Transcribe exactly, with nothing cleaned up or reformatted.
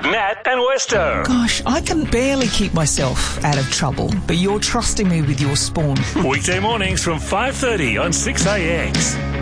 Matt and Westo. Gosh, I can barely keep myself out of trouble, but you're trusting me with your spawn. Weekday mornings from five thirty on six A X.